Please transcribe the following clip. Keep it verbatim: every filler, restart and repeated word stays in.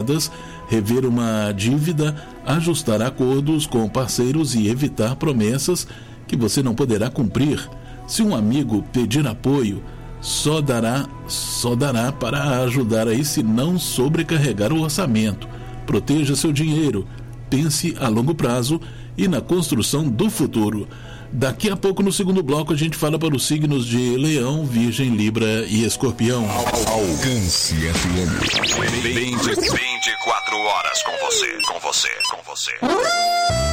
atrasadas, rever uma dívida, ajustar acordos com parceiros e evitar promessas que você não poderá cumprir. Se um amigo pedir apoio, só dará, só dará para ajudar aí se não sobrecarregar o orçamento. Proteja seu dinheiro, pense a longo prazo e na construção do futuro. Daqui a pouco, no segundo bloco, a gente fala para os signos de Leão, Virgem, Libra e Escorpião. Alcance F M. vinte e quatro horas com você, com você, com você.